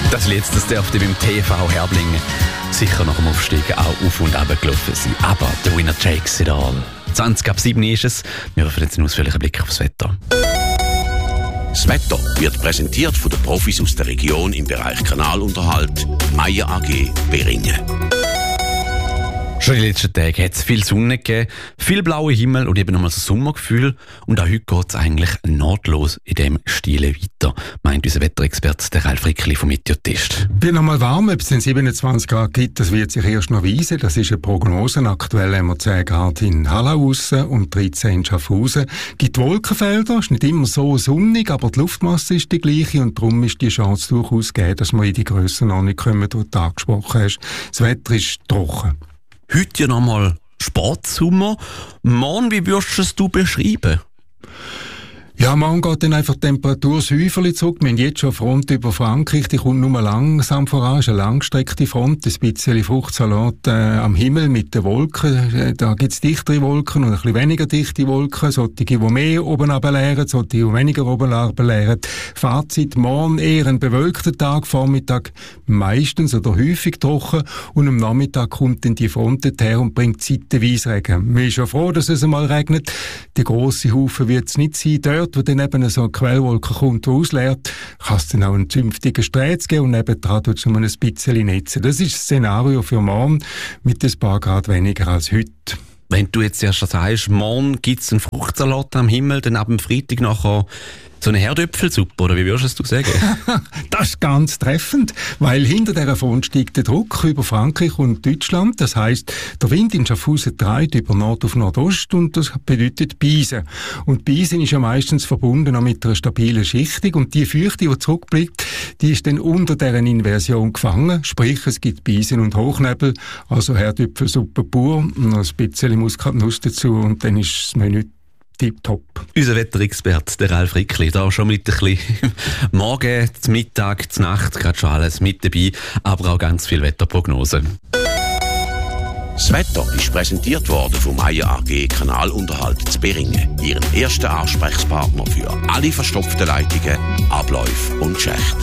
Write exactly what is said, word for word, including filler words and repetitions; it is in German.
Das Lied, das dürfte beim T V Herblingen sicher nach dem Aufstieg auch auf und ab gelaufen sein. Aber der Winner takes it all. zwanzig ab sieben ist es. Wir werfen jetzt einen ausführlichen Blick aufs Wetter. Das Wetter wird präsentiert von den Profis aus der Region im Bereich Kanalunterhalt, Meyer A G Beringen. Schon in den letzten Tagen hat es viel Sonne gegeben, viel blauer Himmel und eben nochmal so Sommergefühl. Und auch heute geht es eigentlich nahtlos in diesem Stil weiter, meint unser Wetterexperte, der Ralf Rickli vom Meteotest. Wird nochmal warm, ob es den siebenundzwanzig Grad gibt, das wird sich erst noch weisen. Das ist eine Prognose. Aktuell haben wir zehn Grad in Hallau und dreizehn in Schaffhausen. Es gibt Wolkenfelder, es ist nicht immer so sonnig, aber die Luftmasse ist die gleiche und darum ist die Chance durchaus gegeben, dass wir in die Grössenordnung kommen, die du angesprochen hast. Das Wetter ist trocken. Heute ja nochmal Sportsommer. Morgen, wie würdest du es du beschreiben? Ja, morgen geht dann einfach die Temperatur säuferli zurück. Wir haben jetzt schon eine Front über Frankreich, die kommt nur langsam voran. Es ist eine langgestreckte Front, ein bisschen Fruchtsalat äh, am Himmel mit den Wolken. Da gibt es dichtere Wolken und ein bisschen weniger dichte Wolken. Solche, die mehr oben runterleeren, solche, die weniger oben runterleeren. Fazit, morgen eher ein bewölkter Tag, Vormittag meistens oder häufig trocken und am Nachmittag kommt dann die Front her und bringt zeitweise Regen. Wir sind schon froh, dass es einmal regnet. Die grosse Haufen wird es nicht sein. Dort, wo dann eben so eine Quellwolke kommt, die ausleert, kann es dann auch einen zünftigen Sträz geben und nebendran tut es nur ein bisschen netzen. Das ist das Szenario für morgen mit ein paar Grad weniger als heute. Wenn du jetzt erst sagst, morgen gibt es einen Fruchtsalat am Himmel, dann ab dem Freitag nachher so eine Herdöpfelsuppe, oder wie würdest du sagen? Das ist ganz treffend, weil hinter dieser Front steigt der Druck über Frankreich und Deutschland. Das heisst, der Wind in Schaffhausen dreht über Nord auf Nordost und das bedeutet Beisen. Und Beisen ist ja meistens verbunden auch mit einer stabilen Schichtung und die Feuchte, die zurückbleibt, die ist dann unter deren Inversion gefangen. Sprich, es gibt Beisen und Hochnebel, also Herdöpfelsuppe pur, noch ein bisschen Muskatnuss dazu und dann ist das Menü tipptopp. Unser Wetterexperte, der Ralf Rickli, da schon mit ein bisschen Morgen, zum Mittag, zur Nacht, gerade schon alles mit dabei, aber auch ganz viel Wetterprognosen. Das Wetter ist präsentiert worden vom Meyer A G Kanalunterhalt zu Beringen, ihren ersten Ansprechpartner für alle verstopften Leitungen, Abläufe und Schächte.